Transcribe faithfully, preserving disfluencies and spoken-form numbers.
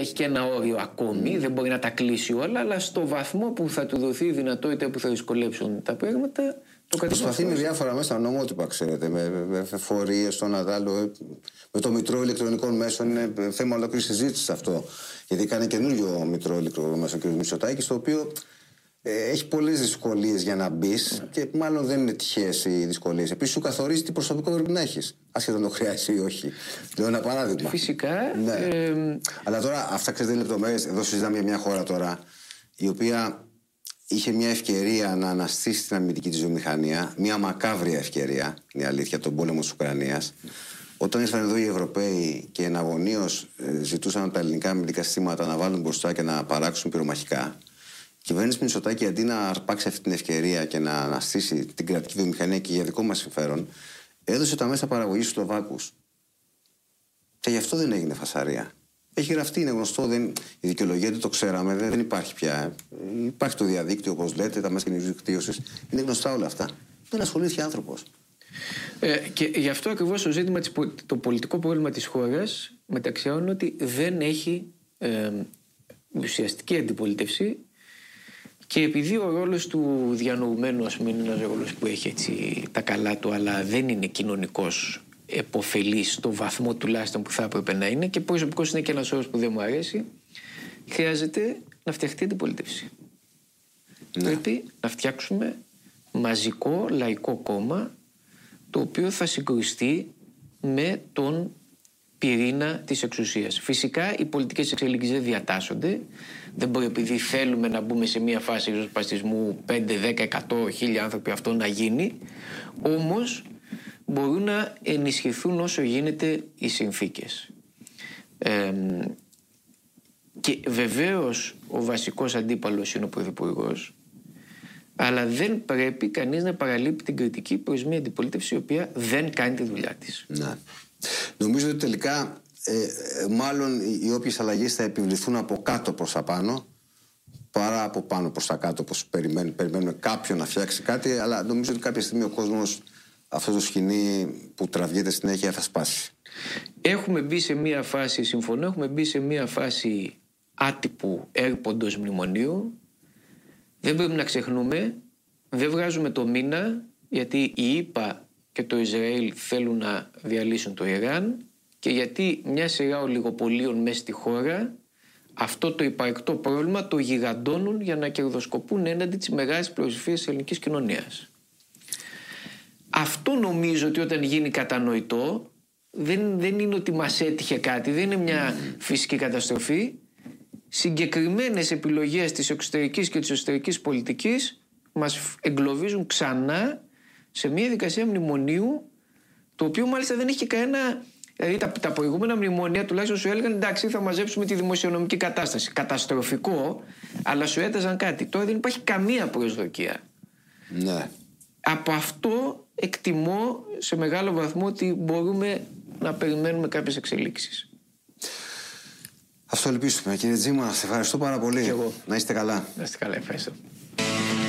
Έχει και ένα όριο ακόμη, mm. δεν μπορεί να τα κλείσει όλα, αλλά στο βαθμό που θα του δοθεί η δυνατότητα που θα δυσκολέψουν τα πράγματα, το καταστροφή. Προσπαθεί με διάφορα μέσα νομότυπα, ξέρετε, με, με φορείες στον Αδάλο, με το Μητρό Ηλεκτρονικών Μέσων. Είναι θέμα ολόκληρη συζήτηση αυτό. Γιατί κάνει καινούριο Μητρό Ηλεκτρονικών Μέσων ο κ. Μητσοτάκης, το οποίο ε, έχει πολλές δυσκολίες για να μπει mm. και μάλλον δεν είναι τυχαίες οι δυσκολίες. Επίσης, σου καθορίζει τι προσωπικό πρέπει να έχεις. Άσχετα να το χρειάζεσαι ή όχι. Λέω ένα παράδειγμα. Φυσικά. Ναι. Ε... Αλλά τώρα, αυτά ξέρετε λεπτομέρειες. Εδώ συζητάμε για μια χώρα τώρα η οποία είχε μια ευκαιρία να αναστήσει την αμυντική της βιομηχανία. Μια μακάβρια ευκαιρία, είναι η αλήθεια, τον πόλεμο της Ουκρανίας. Όταν ήρθαν εδώ οι Ευρωπαίοι και εναγωνίως ε, ζητούσαν από τα ελληνικά αμυντικά συστήματα να βάλουν μπροστά και να παράξουν πυρομαχικά, η κυβέρνηση Μητσοτάκη αντί να αρπάξει αυτή την ευκαιρία και να αναστήσει την κρατική βιομηχανία και για δικό μας συμφέρον, έδωσε τα μέσα παραγωγής στους Σλοβάκους. Και γι' αυτό δεν έγινε φασαρία. Έχει γραφτεί, είναι γνωστό, δεν, η δικαιολογία του το ξέραμε, δεν, δεν υπάρχει πια. Υπάρχει το διαδίκτυο, όπως λέτε, τα μέσα κοινωνικής δικτύωσης. Είναι γνωστά όλα αυτά. Δεν ασχολήθηκε άνθρωπος. Ε, και γι' αυτό ακριβώς το ζήτημα, της, το πολιτικό πρόβλημα της χώρας, μεταξύ άλλων, ότι δεν έχει ε, ουσιαστική αντιπολίτευση. Και επειδή ο ρόλος του διανοουμένου, ας πούμε, είναι ένας ρόλος που έχει έτσι τα καλά του, αλλά δεν είναι κοινωνικός επωφελής στο βαθμό τουλάχιστον που θα έπρεπε να είναι, και προσωπικός είναι και ένας όρος που δεν μου αρέσει, χρειάζεται να φτιαχτεί αντιπολίτευση. Ναι. Πρέπει να φτιάξουμε μαζικό λαϊκό κόμμα, το οποίο θα συγκρουστεί με τον πυρήνα της εξουσίας. Φυσικά οι πολιτικές εξελίξεις δεν διατάσσονται. Δεν μπορεί, επειδή θέλουμε να μπούμε σε μια φάση ριζοσπαστισμού πέντε, δέκα, εκατό, χίλια άνθρωποι, αυτό να γίνει. Όμως μπορούν να ενισχυθούν όσο γίνεται οι συνθήκες. Ε, και βεβαίως ο βασικός αντίπαλος είναι ο Πρωθυπουργός, αλλά δεν πρέπει κανείς να παραλείπει την κριτική προς μια αντιπολίτευση η οποία δεν κάνει τη δουλειά της. Ναι. Νομίζω ότι τελικά ε, μάλλον οι όποιες αλλαγές θα επιβληθούν από κάτω προς τα πάνω παρά από πάνω προς τα κάτω, όπως περιμένουμε, περιμένουμε κάποιον να φτιάξει κάτι, αλλά νομίζω ότι κάποια στιγμή ο κόσμος αυτό το σκηνή που τραβιέται συνέχεια θα σπάσει. Έχουμε μπει σε μια φάση, συμφωνώ, έχουμε μπει σε μια φάση άτυπου έρποντος μνημονίου. Δεν πρέπει να ξεχνούμε, δεν βγάζουμε το μήνα, γιατί η ΗΠΑ και το Ισραήλ θέλουν να διαλύσουν το Ιράν και γιατί μια σειρά ολιγοπολίων μέσα στη χώρα αυτό το υπαρκτό πρόβλημα το γιγαντώνουν για να κερδοσκοπούν έναντι της μεγάλης πλειοψηφίας της ελληνικής κοινωνίας. Αυτό νομίζω ότι όταν γίνει κατανοητό δεν, δεν είναι ότι μας έτυχε κάτι, δεν είναι μια φυσική καταστροφή. Συγκεκριμένες επιλογές της εξωτερικής και της εσωτερικής πολιτικής μας εγκλωβίζουν ξανά σε μια δικασία μνημονίου, το οποίο μάλιστα δεν έχει κανένα. Δηλαδή τα, τα προηγούμενα μνημονία τουλάχιστον σου έλεγαν εντάξει, θα μαζέψουμε τη δημοσιονομική κατάσταση. Καταστροφικό, αλλά σου έταζαν κάτι. Τώρα δεν υπάρχει καμία προσδοκία. Ναι. Από αυτό εκτιμώ σε μεγάλο βαθμό ότι μπορούμε να περιμένουμε κάποιες εξελίξεις. Αυτό ελπίσουμε. Κύριε Τζίμα, σε ευχαριστώ πάρα πολύ. Και εγώ. Να είστε καλά. Να είστε καλά, ευχαριστώ.